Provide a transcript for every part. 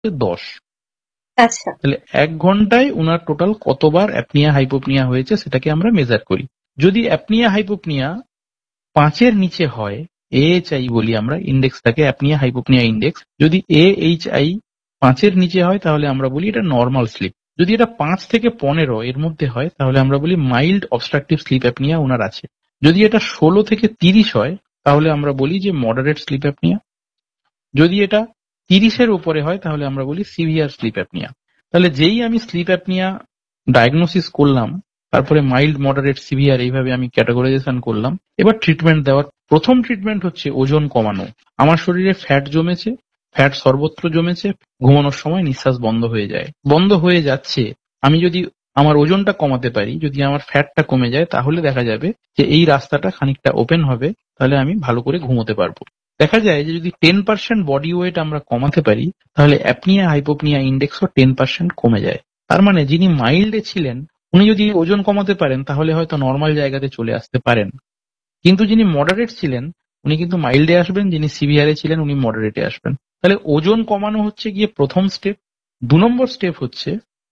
10। আচ্ছা। তাহলে 1 ঘন্টায় উনার টোটাল কতবার অ্যাপনিয়া হাইপোপনিয়া হয়েছে সেটাকে আমরা মেজার করি। যদি অ্যাপনিয়া হাইপোপনিয়া 5-এর নিচে হয়, AHI বলি আমরা ইন্ডেক্সটাকে, অ্যাপনিয়া হাইপোপনিয়া ইন্ডেক্স, যদি AHI 5-এর নিচে হয় তাহলে আমরা বলি এটা নর্মাল স্লিপ। যদি এটা 5 থেকে 15 এর মধ্যে হয় তাহলে আমরা বলি মাইল্ড অবস্ট্রাকটিভ স্লিপ অ্যাপনিয়া ওনার আছে। যদি এটা 16 থেকে 30 হয় তাহলে আমরা বলি যে মডারেট স্লিপ অ্যাপনিয়া। যদি এটা 30-এর উপরে হয় তাহলে আমরা বলি সিভিয়ার স্লিপ অ্যাপনিয়া। তাহলে যেই আমি স্লিপ অ্যাপনিয়া ডায়াগনোসিস করলাম, তারপরে মাইল্ড, মডারেট, সিভিয়ার এইভাবে আমি ক্যাটাগরাইজেশন করলাম। এবার ট্রিটমেন্ট দেওয়ার প্রথম ট্রিটমেন্ট হচ্ছে ওজন কমানো। আমার শরীরে ফ্যাট জমেছে, ফ্যাট সর্বত্র জমেছে, ঘুমানোর সময় নিঃশ্বাস বন্ধ হয়ে যায়, বন্ধ হয়ে যাচ্ছে। আমি যদি আমার ওজনটা কমাতে পারি, যদি আমার ফ্যাটটা কমে যায়, তাহলে দেখা যাবে যে এই রাস্তাটা খানিকটা ওপেন হবে, তাহলে আমি ভালো করে ঘুমোতে পারবো। দেখা যায় যে যদি 10% বডি ওয়েট আমরা কমাতে পারি তাহলে অ্যাপনিয়া হাইপোপনিয়া ইন্ডেক্সও 10% কমে যায়। তার মানে যিনি মাইল্ডে ছিলেন উনি যদি ওজন কমাতে পারেন তাহলে হয়তো নর্মাল জায়গাতে চলে আসতে পারেন, কিন্তু যিনি মডারেট ছিলেন উনি কিন্তু মাইল্ডে আসবেন, যিনি সিভিয়ারে ছিলেন উনি মডারেটে আসবেন। তাহলে ওজন কমানো হচ্ছে গিয়ে প্রথম স্টেপ। 2 নম্বর স্টেপ হচ্ছে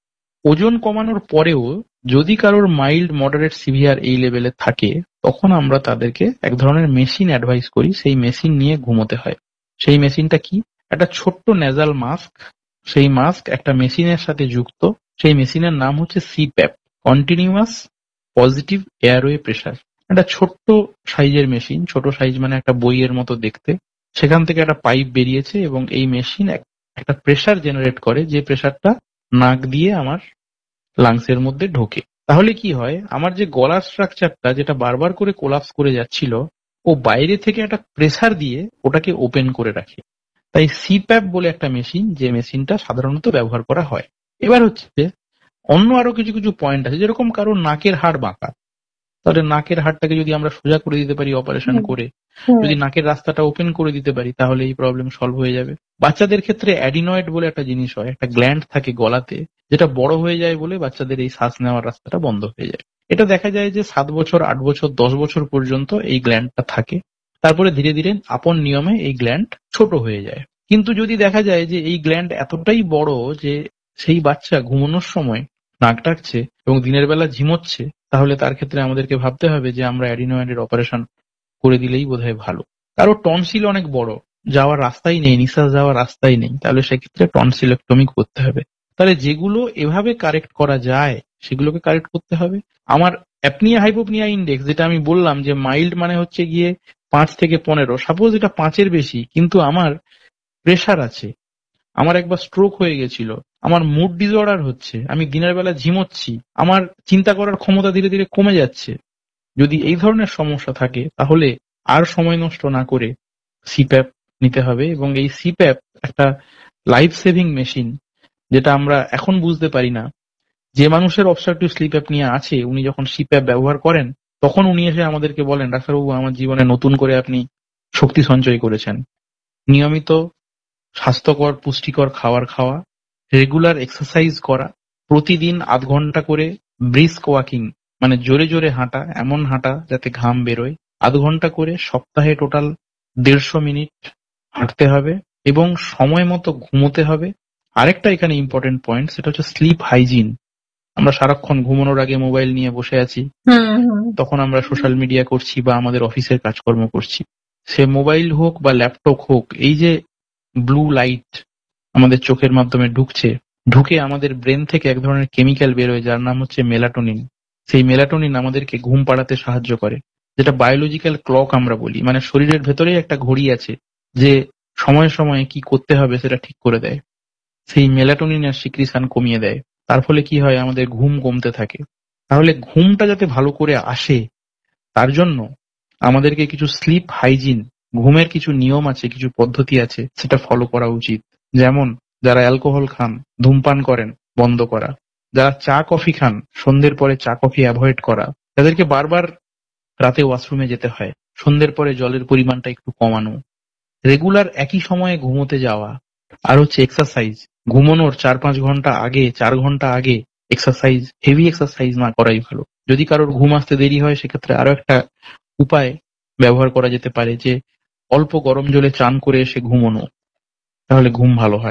ওজন কমানোর পরেও যদি কারোর মাইল্ড, মডারেট, সিভিয়ার এই লেভেলে থাকে তখন আমরা তাদেরকে এক ধরনের মেশিন অ্যাডভাইস করি, সেই মেশিন নিয়ে ঘুমোতে হয়। সেই মেশিনটা কি? একটা ছোট্ট নেজাল মাস্ক। সেই মাস্ক একটা মেশিনের সাথে যুক্ত। সেই মেশিনের নাম হচ্ছে CPAP, continuous positive airway pressure. একটা ছোট্ট সাইজের মেশিন, ছোট সাইজ মানে একটা বইয়ের মতো দেখতে। সেখান থেকে একটা পাইপ বেরিয়েছে এবং এই মেশিন একটা প্রেসার জেনারেট করে, যে প্রেসারটা নাক দিয়ে আমার লাংসের মধ্যে ঢোকে। তাহলে কি হয়, আমার যে গলার স্ট্রাকচারটা যেটা বারবার করে কোলাপস করে যাচ্ছিল, ও বাইরে থেকে একটা প্রেসার দিয়ে ওটাকে ওপেন করে রাখে। তাই সিপ্যাপ বলে একটা মেশিন, যে মেশিনটা সাধারণত ব্যবহার করা হয়। এবার হচ্ছে অন্য আরো কিছু কিছু পয়েন্ট আছে, যেরকম কারোর নাকের হাড় বাঁকা, তাহলে নাকের হাড়টাকে যদি আমরা সোজা করে দিতে পারি অপারেশন হুম, করে, হুম, যদি নাকের রাস্তাটা ওপেন করে দিতে পারি তাহলে এই প্রবলেম সলভ হয়ে যাবে। বাচ্চাদের ক্ষেত্রে অ্যাডিনয়েড বলে একটা জিনিস হয়, একটা গ্ল্যান্ড থাকে গলাতে, যেটা বড় হয়ে যায় বলে বাচ্চাদের এই শ্বাস নেওয়ার রাস্তাটা বন্ধ হয়ে যায়। এটা দেখা যায় যে 7 বছর, 8 বছর, 10 বছর পর্যন্ত এই গ্ল্যান্ডটা থাকে। তারপরে ধীরে ধীরে আপন নিয়মে এই গ্ল্যান্ড ছোট হয়ে যায়। কিন্তু যদি দেখা যায় যে এই গ্ল্যান্ড এতটাই বড় যে সেই বাচ্চা ঘুমানোর সময় নাক ডাকছে এবং দিনের বেলা ঝিমোচ্ছে, তাহলে তার ক্ষেত্রে আমাদেরকে ভাবতে হবে যে আমরা অ্যাডিনয়েডের অপারেশন করে দিলেই বোধহয় ভালো। কারো টনসিল অনেক বড়, যাওয়ার রাস্তাই নেই, নিঃশ্বাস যাওয়ার রাস্তাই নেই, তাহলে সেক্ষেত্রে টনসিলেক্টমি করতে হবে। তাহলে যেগুলো এভাবে কারেক্ট করা যায় সেগুলোকে কারেক্ট করতে হবে। আমার অ্যাপনিয়া হাইপোপনিয়া ইন্ডেক্স যেটা আমি বললাম যে মাইল্ড মানে হচ্ছে গিয়ে 5 থেকে 15, সাপোজ এটা 5-এর বেশি কিন্তু আমার প্রেশার আছে, আমার একবার স্ট্রোক হয়ে গেছিল, আমার মুড ডিসঅর্ডার হচ্ছে, আমি দিনের বেলা ঝিমোচ্ছি, আমার চিন্তা করার ক্ষমতা ধীরে ধীরে কমে যাচ্ছে, যদি এই ধরনের সমস্যা থাকে তাহলে আর সময় নষ্ট না করে সিপ্যাপ নিতে হবে। এবং এই সিপ্যাপ একটা লাইফ সেভিং মেশিন, যেটা আমরা এখন বুঝতে পারি না। যে মানুষের অবস্ট্রাকটিভ স্লিপ অ্যাপনিয়া আছে উনি যখন সিপ্যাপ ব্যবহার করেন তখন উনি এসে আমাদেরকে বলেন, ডাক্তারবাবু আমার জীবনে নতুন করে আপনি শক্তি সঞ্চয় করেছেন। নিয়মিত স্বাস্থ্যকর পুষ্টিকর খাবার খাওয়া, রেগুলার এক্সারসাইজ করা, প্রতিদিন আধ ঘন্টা করে ব্রিস্ক ওয়াকিং মানে জোরে জোরে হাঁটা, এমন হাঁটা যাতে ঘাম বেরোয়, আধ ঘন্টা করে সপ্তাহে টোটাল 150 মিনিট হাঁটতে হবে এবং সময় মতো ঘুমোতে হবে। আরেকটা এখানে ইম্পর্টেন্ট পয়েন্ট, সেটা হচ্ছে স্লিপ হাইজিন। আমরা সারাক্ষণ ঘুমানোর আগে মোবাইল নিয়ে বসে আছি, হুম, হুম, তখন আমরা সোশ্যাল মিডিয়া করছি বা আমাদের অফিসের কাজকর্ম করছি। সে মোবাইল হোক বা ল্যাপটপ হোক, এই যে ব্লু লাইট আমাদের চোখের মাধ্যমে ঢুকছে, ঢুকে আমাদের ব্রেন থেকে এক ধরনের কেমিক্যাল বেরোয় যার নাম হচ্ছে মেলাটোনিন। সেই মেলাটোনিন আমাদেরকে ঘুম পাড়াতে সাহায্য করে, যেটা বায়োলজিক্যাল ক্লক আমরা বলি, মানে শরীরের ভেতরেই একটা ঘড়ি আছে যে সময়ে সময়ে কি করতে হবে সেটা ঠিক করে দেয়। সেই মেলাটোনিনের সিক্রিশন কমিয়ে দেয়, তার ফলে কি হয়, আমাদের ঘুম কমতে থাকে। তাহলে ঘুমটা যাতে ভালো করে আসে তার জন্য আমাদেরকে কিছু স্লিপ হাইজিন, ঘুমের কিছু নিয়ম আছে, কিছু পদ্ধতি আছে, সেটা ফলো করা উচিত। যেমন যারা অ্যালকোহল খান, ধূমপান করেন, বন্ধ করা। যারা চা কফি খান, সন্ধ্যের পরে চা কফি অ্যাভয়েড করা। যাদেরকে বারবার রাতে ওয়াশরুমে যেতে হয়, সন্ধ্যের পরে জলের পরিমাণটা একটু কমানো। রেগুলার একই সময়ে ঘুমোতে যাওয়া। আর হচ্ছে এক্সারসাইজ, ঘুমানোর 4-5 ঘন্টা আগে, 4 ঘন্টা আগে এক্সারসাইজ, হেভি এক্সারসাইজ না করাই ভালো। যদি কারোর ঘুম আসতে দেরি হয় সেক্ষেত্রে আরো একটা উপায় ব্যবহার করা যেতে পারে, যে অল্প গরম জলে চান করে এসে ঘুমানো, তাহলে ঘুম ভালো হয়।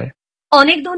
অনেক